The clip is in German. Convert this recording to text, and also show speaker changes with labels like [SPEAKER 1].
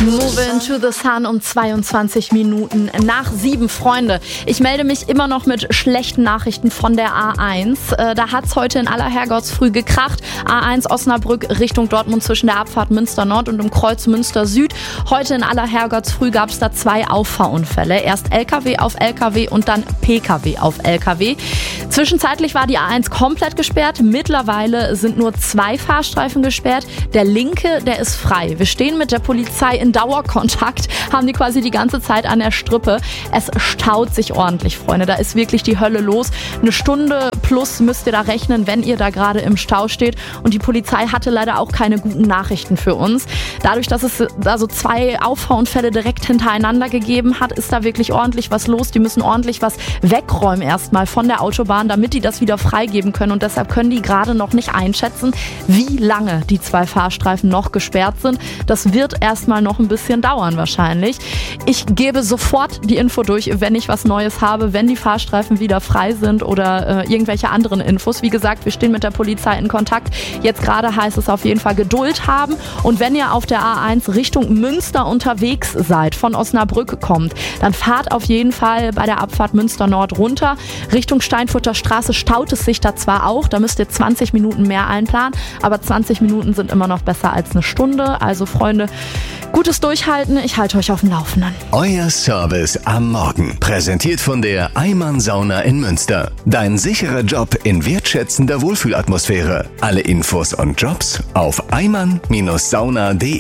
[SPEAKER 1] Move into the Sun um 22 Minuten nach 7, Freunde. Ich melde mich immer noch mit schlechten Nachrichten von der A1. Da hat es heute in aller Herrgottsfrüh gekracht. A1 Osnabrück Richtung Dortmund zwischen der Abfahrt Münster Nord und dem Kreuz Münster Süd. Heute in aller Herrgottsfrüh gab es da 2 Auffahrunfälle. Erst LKW auf LKW und dann PKW auf LKW. Zwischenzeitlich war die A1 komplett gesperrt. Mittlerweile sind nur 2 Fahrstreifen gesperrt. Der linke, der ist frei. Wir stehen mit der Polizei in Dauerkontakt, haben die quasi die ganze Zeit an der Strippe. Es staut sich ordentlich, Freunde. Da ist wirklich die Hölle los. 1 Stunde plus müsst ihr da rechnen, wenn ihr da gerade im Stau steht. Und die Polizei hatte leider auch keine guten Nachrichten für uns. Dadurch, dass es da so 2 Auffahrunfälle direkt hintereinander gegeben hat, ist da wirklich ordentlich was los. Die müssen ordentlich was wegräumen erstmal von der Autobahn, damit die das wieder freigeben können. Und deshalb können die gerade noch nicht einschätzen, wie lange die 2 Fahrstreifen noch gesperrt sind. Das wird erstmal noch ein bisschen dauern wahrscheinlich. Ich gebe sofort die Info durch, wenn ich was Neues habe, wenn die Fahrstreifen wieder frei sind oder irgendwelche anderen Infos. Wie gesagt, wir stehen mit der Polizei in Kontakt. Jetzt gerade heißt es auf jeden Fall Geduld haben. Und wenn ihr auf der A1 Richtung Münster unterwegs seid, von Osnabrück kommt, dann fahrt auf jeden Fall bei der Abfahrt Münster Nord runter. Richtung Steinfurter Straße staut es sich da zwar auch, da müsst ihr 20 Minuten mehr einplanen, aber 20 Minuten sind immer noch besser als 1 Stunde. Also Freunde, gutes Durchhalten, ich halte euch auf dem Laufenden.
[SPEAKER 2] Euer Service am Morgen, präsentiert von der Eimann Sauna in Münster. Dein sicherer Job in wertschätzender Wohlfühlatmosphäre. Alle Infos und Jobs auf eimann-sauna.de.